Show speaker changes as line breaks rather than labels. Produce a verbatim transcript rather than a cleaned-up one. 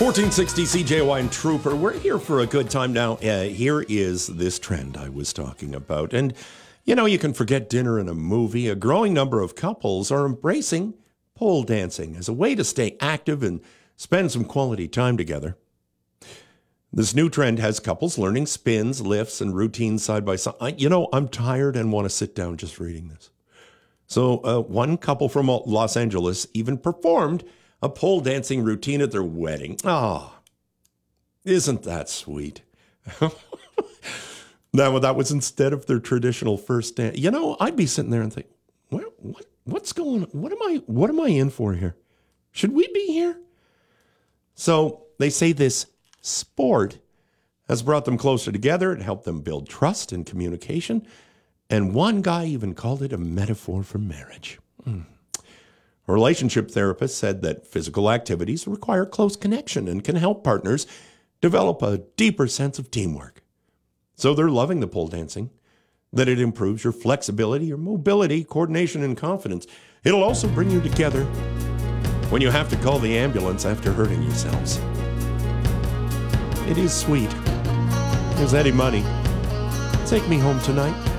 fourteen sixty C J Y and Trooper. We're here for a good time now. Uh, here is this trend I was talking about. And, you know, you can forget dinner and a movie. A growing number of couples are embracing pole dancing as a way to stay active and spend some quality time together. This new trend has couples learning spins, lifts, and routines side by side. I, you know, I'm tired and want to sit down just reading this. So uh, one couple from Los Angeles even performed a pole dancing routine at their wedding. Ah, oh, isn't that sweet? Now, that was instead of their traditional first dance. You know, I'd be sitting there and think, what, what, what's going on? What am I, what am I in for here? Should we be here? So they say this sport has brought them closer together. It helped them build trust and communication. And one guy even called it a metaphor for marriage. Mm. A relationship therapist said that physical activities require close connection and can help partners develop a deeper sense of teamwork. So they're loving the pole dancing, that it improves your flexibility, your mobility, coordination, and confidence. It'll also bring you together when you have to call the ambulance after hurting yourselves. It is sweet. Here's Eddie Money. Take Me Home Tonight.